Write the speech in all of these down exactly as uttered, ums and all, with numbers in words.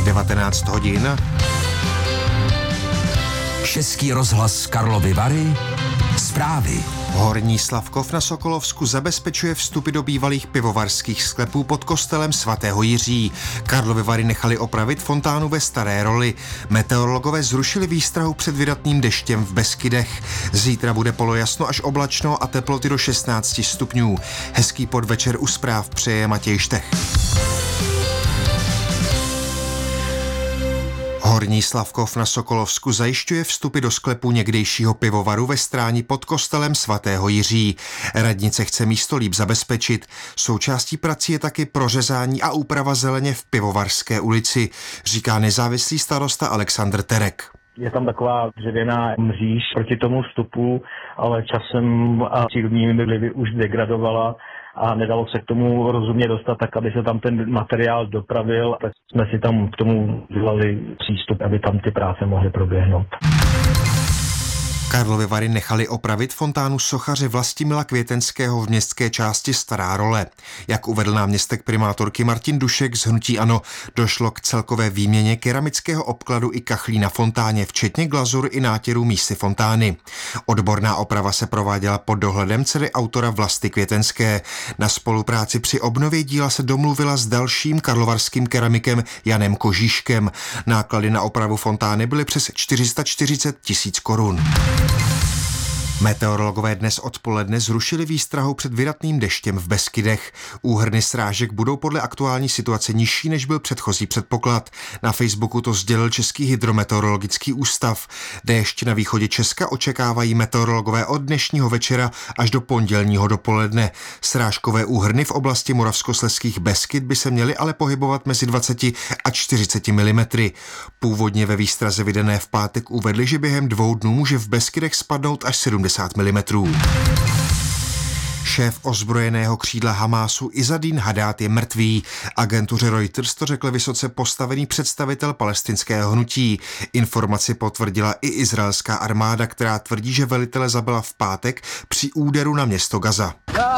devatenáct hodin. Český rozhlas Karlovy Vary. Zprávy. Horní Slavkov na Sokolovsku zabezpečuje vstupy do bývalých pivovarských sklepů pod kostelem svatého Jiří. Karlovy Vary nechali opravit fontánu ve Staré Roli. Meteorologové zrušili výstrahu před vydatným deštěm v Beskydech. Zítra bude polojasno až oblačno a teploty do šestnáct stupňů. Hezký podvečer u zpráv přeje Matěj Štech. Horní Slavkov na Sokolovsku zajišťuje vstupy do sklepu někdejšího pivovaru ve Stráni pod kostelem svatého Jiří. Radnice chce místo líp zabezpečit. Součástí prací je taky prořezání a úprava zeleně v Pivovarské ulici, říká nezávislý starosta Alexandr Terek. Je tam taková dřevěná mříž proti tomu vstupu, ale časem a přírodními vlivy už degradovala a nedalo se k tomu rozumně dostat, tak aby se tam ten materiál dopravil, tak jsme si tam k tomu dělali přístup, aby tam ty práce mohly proběhnout. Karlovy Vary nechali opravit fontánu sochaře Vlastimila Květenského v městské části Stará Role. Jak uvedl náměstek primátorky Martin Dušek z hnutí ANO, došlo k celkové výměně keramického obkladu i kachlí na fontáně, včetně glazur i nátěrů mísy fontány. Odborná oprava se prováděla pod dohledem dcery autora Vlasty Květenské. Na spolupráci při obnově díla se domluvila s dalším karlovarským keramikem Janem Kožíškem. Náklady na opravu fontány byly přes čtyři sta čtyřicet tisíc korun. Meteorologové dnes odpoledne zrušili výstrahu před vydatným deštěm v Beskydech. Úhrny srážek budou podle aktuální situace nižší, než byl předchozí předpoklad. Na Facebooku to sdělil Český hydrometeorologický ústav. Déšť na východě Česka očekávají meteorologové od dnešního večera až do pondělního dopoledne. Srážkové úhrny v oblasti Moravskoslezských Beskyd by se měly ale pohybovat mezi dvacet a čtyřicet milimetry. Původně ve výstraze vydané v pátek uvedli, že během dvou dnů může v Beskydech spadnout až sedmdesát milimetrů. Šéf ozbrojeného křídla Hamásu Izzadín Hadad je mrtvý. Agentuře Reuters to řekl vysoce postavený představitel palestinského hnutí. Informaci potvrdila i izraelská armáda, která tvrdí, že velitele zabila v pátek při úderu na město Gaza.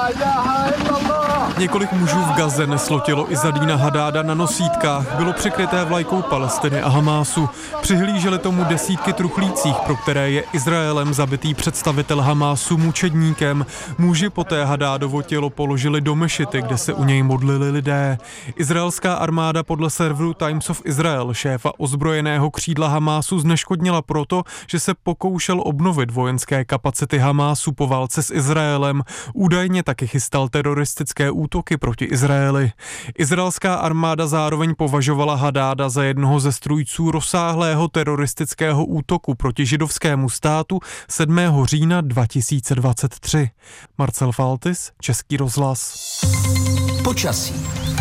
Několik mužů v Gaze neslo tělo Izzadína Hadáda na nosítkách, bylo překryté vlajkou Palestiny a Hamásu. Přihlíželi tomu desítky truchlících, pro které je Izraelem zabitý představitel Hamásu mučedníkem. Muži poté Hadádovo tělo položili do mešity, kde se u něj modlili lidé. Izraelská armáda podle serveru Times of Israel šéfa ozbrojeného křídla Hamásu zneškodnila proto, že se pokoušel obnovit vojenské kapacity Hamásu po válce s Izraelem. Údajně taky chystal teroristické útoky proti Izraeli. Izraelská armáda zároveň považovala Hadáda za jednoho ze strůjců rozsáhlého teroristického útoku proti židovskému státu sedmého října dva tisíce dvacet tři. Marcel Faltis, Český rozhlas. Počasí.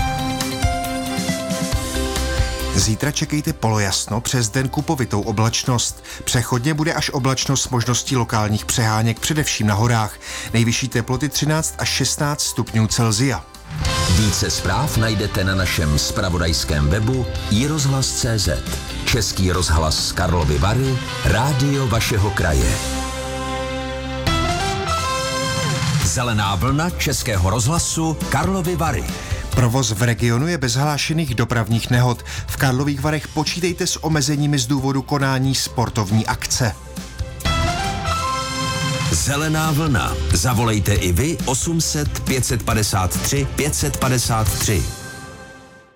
Zítra čekejte polojasno, přes den kupovitou oblačnost. Přechodně bude až oblačnost s možností lokálních přeháněk, především na horách. Nejvyšší teploty třináct až šestnáct stupňů Celsia. Více zpráv najdete na našem zpravodajském webu i rozhlas tečka cé zet. Český rozhlas Karlovy Vary, rádio vašeho kraje. Zelená vlna Českého rozhlasu Karlovy Vary. Provoz v regionu je bez hlášených dopravních nehod. V Karlových Varech počítejte s omezeními z důvodu konání sportovní akce. Zelená vlna. Zavolejte i vy osm set pět set padesát tři pět set padesát tři.